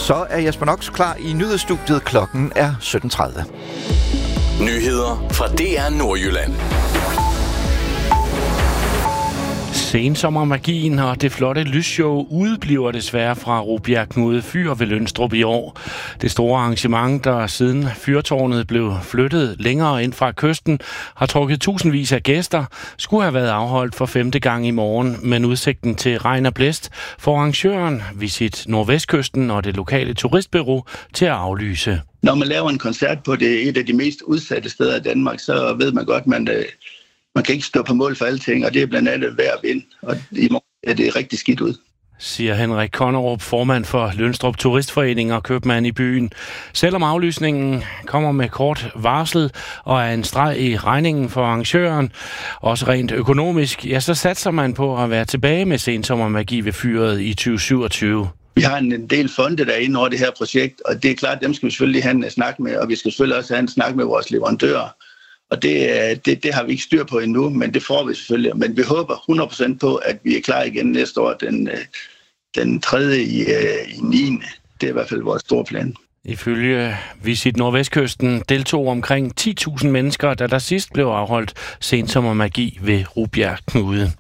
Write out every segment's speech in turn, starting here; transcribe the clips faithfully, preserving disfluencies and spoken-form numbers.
Så er Jesper Nox klar i nyhedsstudiet. Klokken er sytten tredive. Nyheder fra D R Nordjylland. Sensommermagien og det flotte lysshow udebliver desværre fra Rubjerg Knude Fyr ved Lønstrup i år. Det store arrangement, der siden fyrtårnet blev flyttet længere ind fra kysten, har trukket tusindvis af gæster, skulle have været afholdt for femte gang i morgen, men udsigten til regn og blæst får arrangøren Visit Nordvestkysten og det lokale turistbureau til at aflyse. Når man laver en koncert på det et af de mest udsatte steder i Danmark, så ved man godt, at man Man kan ikke stå på mål for alting, og det er blandt andet vejr og vind, og i morgen er det rigtig skidt ud. Siger Henrik Konnerup, formand for Lønstrup Turistforening og købmand i byen. Selvom aflysningen kommer med kort varsel og er en streg i regningen for arrangøren, også rent økonomisk, ja, så satser man på at være tilbage med sensommermagi ved fyret i tyve syvogtyve. Vi har en del fonde, der er inde over det her projekt, og det er klart, dem skal vi selvfølgelig have en snak med, og vi skal selvfølgelig også have en snak med vores leverandører. Og det, det, det har vi ikke styr på endnu, men det får vi selvfølgelig. Men vi håber hundrede procent på, at vi er klar igen næste år, den, den tredje i, i niende Det er i hvert fald vores store plan. Ifølge Visit Nordvestkysten deltog omkring ti tusind mennesker, da der sidst blev afholdt sensommermagi ved Rubjerg Knude.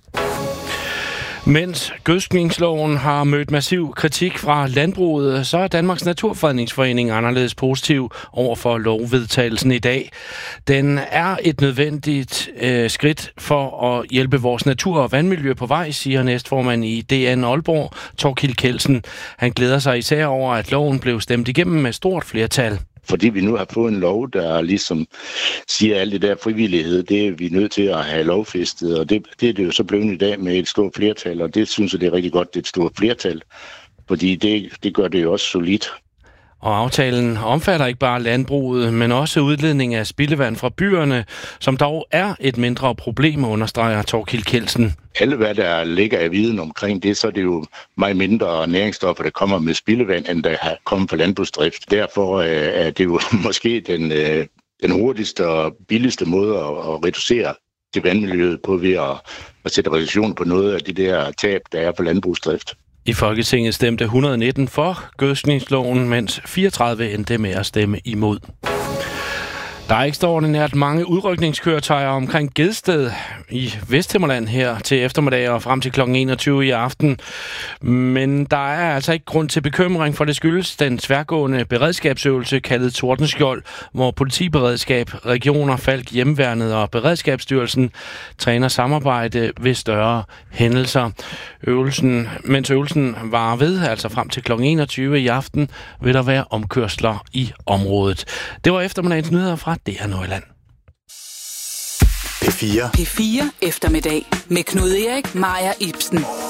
Mens gødskningsloven har mødt massiv kritik fra landbruget, så er Danmarks Naturfredningsforening anderledes positiv over for lovvedtagelsen i dag. Den er et nødvendigt øh, skridt for at hjælpe vores natur og vandmiljø på vej, siger næstformand i D N Aalborg, Thorkild Kjeldsen. Han glæder sig især over, at loven blev stemt igennem med stort flertal. Fordi vi nu har fået en lov, der ligesom siger alt det der frivillighed, det er vi nødt til at have lovfæstet, og det, det er det jo så blevet i dag med et stort flertal, og det synes jeg, det er rigtig godt, det er et stort flertal, fordi det, det gør det jo også solidt. Og aftalen omfatter ikke bare landbruget, men også udledning af spildevand fra byerne, som dog er et mindre problem, understreger Thorkild Kjeldsen. Alle hvad der ligger af viden omkring det, så er det jo meget mindre næringsstoffer, der kommer med spildevand, end der har kommet fra landbrugsdrift. Derfor er det jo måske den, den hurtigste og billigste måde at, at reducere det vandmiljøet på ved at, at sætte reduktion på noget af det der tab, der er på landbrugsdrift. I Folketinget stemte et hundrede og nitten for gødskningsloven, mens fireogtredive endte med at stemme imod. Der er ekstraordinært mange udrykningskøretøjer omkring Gedsted i Vesthimmerland her til eftermiddag og frem til klokken enogtyve i aften. Men der er altså ikke grund til bekymring, for det skyldes den tværgående beredskabsøvelse kaldet Tordenskjold, hvor politiberedskab, regioner, Falck, Hjemmeværnet og Beredskabsstyrelsen træner samarbejde ved større hændelser. Øvelsen, mens øvelsen varer ved, altså frem til klokken enogtyve i aften, vil der være omkørsler i området. Det var eftermiddagens nyheder fra D R Nordjylland. P fire. P fire eftermiddag med Knud Erik, Maja Ibsen.